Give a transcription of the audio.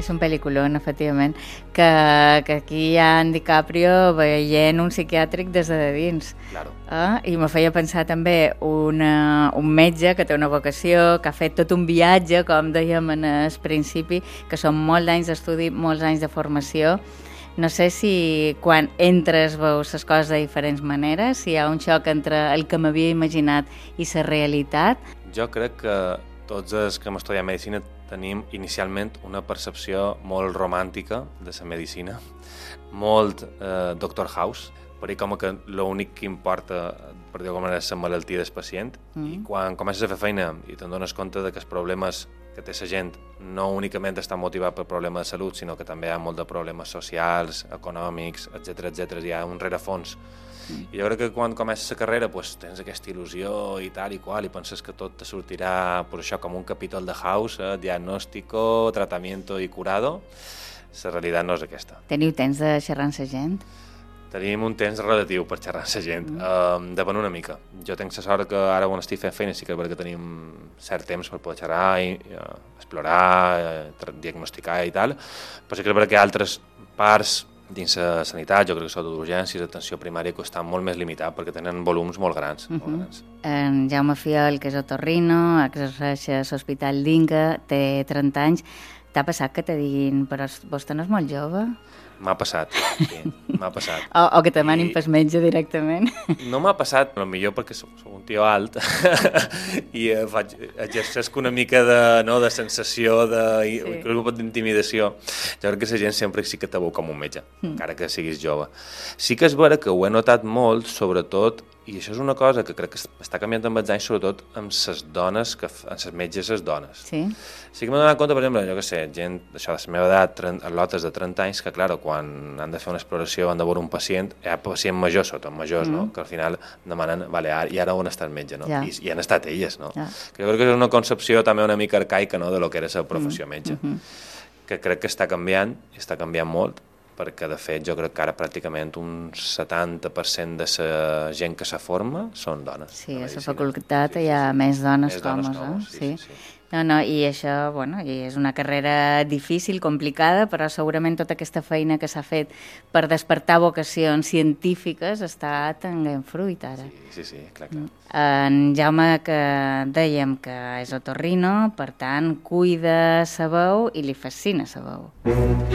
És un pel·lículon, efectivament, que aquí hi ha en DiCaprio veient un psiquiàtric des de dins. Claro. I me feia pensar també un metge que té una vocació, que ha fet tot un viatge, com dèiem en el principi, que són molts anys d'estudi, molts anys de formació. No sé si quan entres veus les coses de diferents maneres, si hi ha un xoc entre el que m'havia imaginat i la realitat. Jo crec que tots els que hem estudiat medicina tenim inicialment una percepció molt romàntica de la medicina, molt Doctor House, perquè com que l'únic que importa, per dir-ho com és la malaltia del pacient, i quan comences a fer feina i te'n dones compte de que els problemes que té la gent no únicament estan motivats per problemes de salut, sinó que també hi ha molt de problemes socials, econòmics, etc. Hi ha un rerefons. I jo crec que quan comences la carrera pues, tens aquesta il·lusió i tal i qual, i penses que tot te sortirà per això com un capítol de House, diagnóstico, tratamiento i curado. La realitat no és aquesta. Teniu temps de xerrar amb la gent? Tenim un temps relatiu per xerrar amb la gent, depèn una mica. Jo tinc la sort que ara quan estic fent feina sí que és perquè tenim cert temps per poder xerrar, explorar, diagnosticar i tal, però sí que és perquè hi ha altres parts dins la sanitat, jo crec que són d'urgències, atenció primària, que estan molt més limitats perquè tenen volums molt grans. Molt grans. En Jaume Fiol, que és otorrino, exerceix a l'Hospital d'Inca, té 30 anys. T'ha passat que te diguin, però vostè no és molt jove? M'ha passat, sí, m'ha passat. O que te manin pel metge directament? No m'ha passat, potser perquè soc un tio alt i exercesc una mica de sensació, d'intimidació. Jo crec que la gent sempre sí que te veu com un metge, encara que siguis jove. Sí que és vera que ho he notat molt, sobretot, i això és una cosa que crec que està canviant amb els anys, sobretot amb les dones, amb les metges les dones. Sí. Sí que m'he donat compte, per exemple, jo què sé, gent això de la meva edat, atletes de 30 anys, que, clar, quan han de fer una exploració, han de veure un pacient, hi ha pacient major, sobretot majors, no? Que al final demanen, vale, i ara on està el metge, no? I han estat elles, no? Que jo crec que és una concepció també una mica arcaica, no?, de lo que era la professió metge, que crec que està canviant, i està canviant molt, perquè, de fet, jo crec que ara pràcticament un 70% de la gent que se forma són dones. Sí, a la facultat hi ha més dones que homes, sí. No, i això, bueno, és una carrera difícil, complicada, però segurament tota aquesta feina que s'ha fet per despertar vocacions científiques està tenint fruit ara. Sí, clar. En Jaume, que dèiem que és otorrino, per tant, cuida sa veu i li fascina sa veu.